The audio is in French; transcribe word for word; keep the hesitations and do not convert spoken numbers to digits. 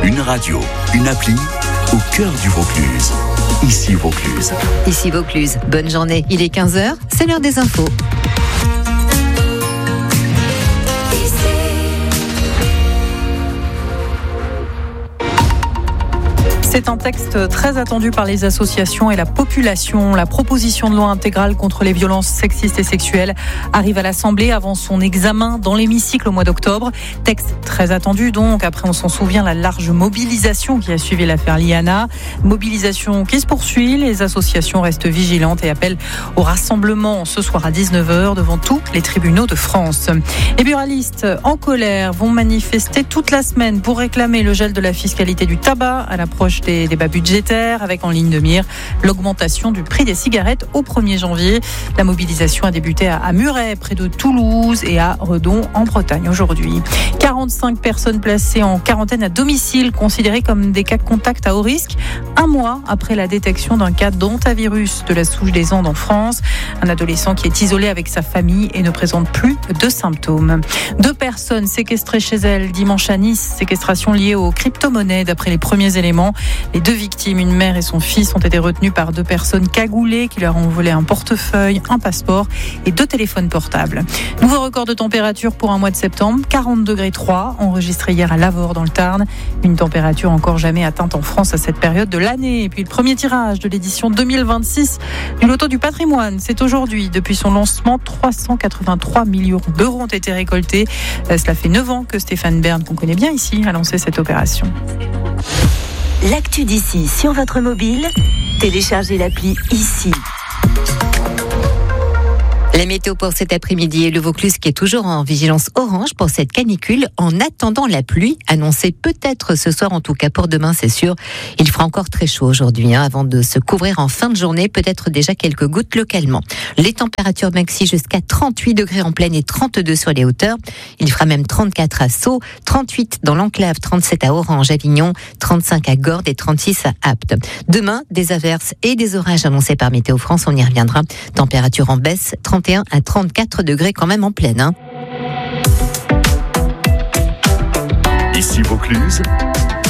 Une radio, une appli au cœur du Vaucluse. Ici Vaucluse. Ici Vaucluse. Bonne journée. Il est quinze heures, c'est l'heure des infos. C'est un texte très attendu par les associations et la population. La proposition de loi intégrale contre les violences sexistes et sexuelles arrive à l'Assemblée avant son examen dans l'hémicycle au mois d'octobre. Texte très attendu donc. Après, on s'en souvient, la large mobilisation qui a suivi l'affaire Liana. Mobilisation qui se poursuit. Les associations restent vigilantes et appellent au rassemblement ce soir à dix-neuf heures devant tous les tribunaux de France. Les buralistes en colère vont manifester toute la semaine pour réclamer le gel de la fiscalité du tabac à l'approche des débats budgétaires, avec en ligne de mire l'augmentation du prix des cigarettes au premier janvier. La mobilisation a débuté à Muret, près de Toulouse, et à Redon, en Bretagne, aujourd'hui. quarante-cinq personnes placées en quarantaine à domicile, considérées comme des cas de contact à haut risque, un mois après la détection d'un cas d'hantavirus de la souche des Andes en France. Un adolescent qui est isolé avec sa famille et ne présente plus de symptômes. Deux personnes séquestrées chez elles dimanche à Nice, séquestration liée aux crypto-monnaies d'après les premiers éléments. Les deux victimes, une mère et son fils, ont été retenus par deux personnes cagoulées qui leur ont volé un portefeuille, un passeport et deux téléphones portables. Nouveau record de température pour un mois de septembre, quarante degrés trois, enregistré hier à Lavore dans le Tarn. Une température encore jamais atteinte en France à cette période de l'année. Et puis le premier tirage de l'édition deux mille vingt-six du Loto du Patrimoine, c'est aujourd'hui. Depuis son lancement, trois cent quatre-vingt-trois millions d'euros ont été récoltés. Cela fait neuf ans que Stéphane Bern, qu'on connaît bien ici, a lancé cette opération. L'actu d'ici sur votre mobile, téléchargez l'appli ici. La météo pour cet après-midi et le Vaucluse qui est toujours en vigilance orange pour cette canicule en attendant la pluie annoncée peut-être ce soir, en tout cas pour demain c'est sûr. Il fera encore très chaud aujourd'hui hein, avant de se couvrir en fin de journée, peut-être déjà quelques gouttes localement. Les températures maxi jusqu'à trente-huit degrés en plaine et trente-deux sur les hauteurs. Il fera même trente-quatre à Sceaux, trente-huit dans l'enclave, trente-sept à Orange, Avignon, trente-cinq à Gordes et trente-six à Apt. Demain, des averses et des orages annoncés par Météo France, on y reviendra. Température en baisse, trente et un à trente-quatre degrés quand même en pleine. Hein. Ici Vaucluse,